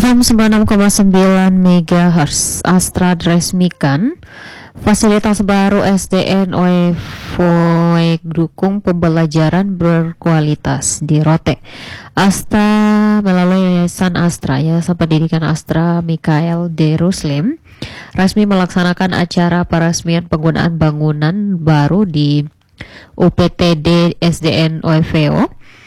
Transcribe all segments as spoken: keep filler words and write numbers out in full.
M sembilan puluh enam koma sembilan megahertz. Astra diresmikan. Fasilitas baru S D N O E F O E dukung pembelajaran berkualitas di Rote. Astra melalui Yayasan Astra, Yayasan Pendidikan Astra Mikael de Ruslim, resmi melaksanakan acara peresmian penggunaan bangunan baru di U P T D S D N O E F O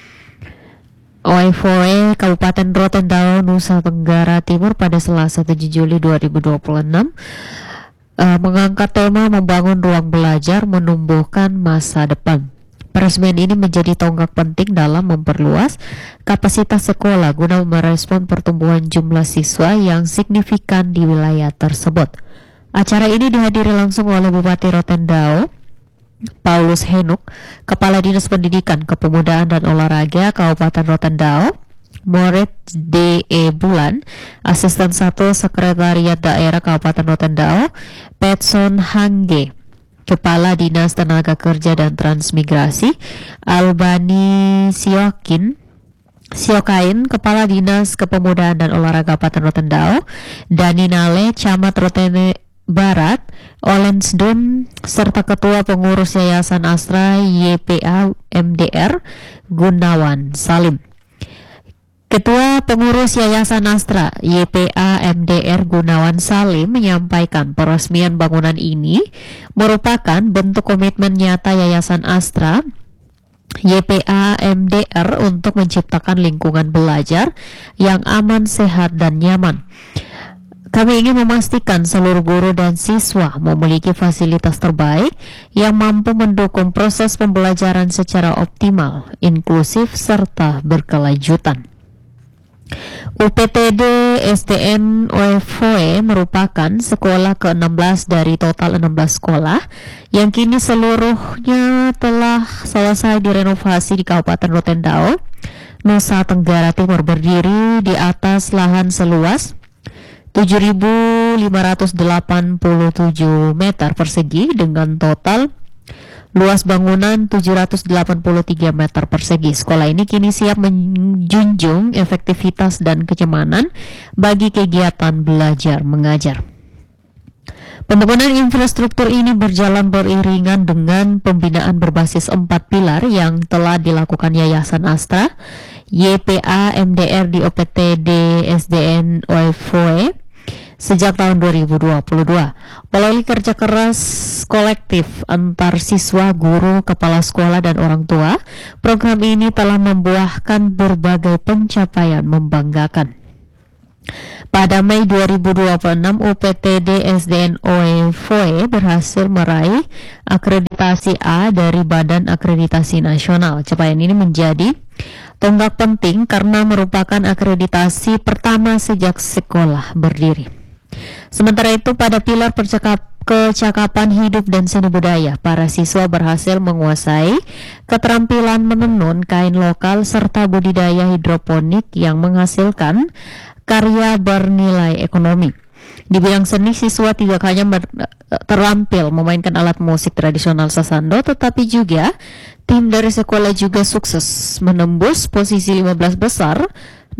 O E F O E Kabupaten Rotendao, Nusa Tenggara Timur pada Selasa tujuh Juli dua ribu dua puluh enam. Uh, mengangkat tema membangun ruang belajar menumbuhkan masa depan. Peresmian ini menjadi tonggak penting dalam memperluas kapasitas sekolah guna merespon pertumbuhan jumlah siswa yang signifikan di wilayah tersebut. Acara ini dihadiri langsung oleh Bupati Rotendao Paulus Henuk, Kepala Dinas Pendidikan, Kepemudaan dan Olahraga Kabupaten Rotendao Moret D E Bulan, Asisten satu Sekretariat Daerah Kabupaten Rotendao Petson Hangge, Kepala Dinas Tenaga Kerja dan Transmigrasi Albani Siokin Siokain, Kepala Dinas Kepemudaan dan Olahraga Kabupaten Rotendao Dani Nale, Camat Rotene Barat Olensdun, serta Ketua Pengurus Yayasan Astra Y P A M D R Gunawan Salim. Ketua Pengurus Yayasan Astra Y P A M D R Gunawan Salim menyampaikan peresmian bangunan ini merupakan bentuk komitmen nyata Yayasan Astra Y P A M D R untuk menciptakan lingkungan belajar yang aman, sehat, dan nyaman. Kami ingin memastikan seluruh guru dan siswa memiliki fasilitas terbaik yang mampu mendukung proses pembelajaran secara optimal, inklusif, serta berkelanjutan. U P T D S D N O E F O E merupakan sekolah ke enam belas dari total enam belas sekolah yang kini seluruhnya telah selesai direnovasi di Kabupaten Rotendao, Nusa Tenggara Timur, berdiri di atas lahan seluas tujuh ribu lima ratus delapan puluh tujuh meter persegi dengan total luas bangunan tujuh ratus delapan puluh tiga meter persegi. Sekolah ini kini siap menjunjung efektivitas dan kenyamanan bagi kegiatan belajar mengajar. Pembangunan infrastruktur ini berjalan beriringan dengan pembinaan berbasis empat pilar yang telah dilakukan Yayasan Astra Y P A M D R di O P T D S D N O E F O E sejak tahun dua ribu dua puluh dua. Melalui kerja keras kolektif antar siswa, guru, kepala sekolah, dan orang tua, program ini telah membuahkan berbagai pencapaian membanggakan. Pada Mei dua ribu dua puluh enam, U P T D S D N O E F O E berhasil meraih akreditasi A dari Badan Akreditasi Nasional. Capaian ini menjadi tonggak penting karena merupakan akreditasi pertama sejak sekolah berdiri. Sementara itu, pada pilar percakap kecakapan hidup dan seni budaya, para siswa berhasil menguasai keterampilan menenun kain lokal serta budidaya hidroponik yang menghasilkan karya bernilai ekonomi. Di bidang seni, siswa tidak hanya terampil memainkan alat musik tradisional Sasando, tetapi juga tim dari sekolah juga sukses menembus posisi lima belas besar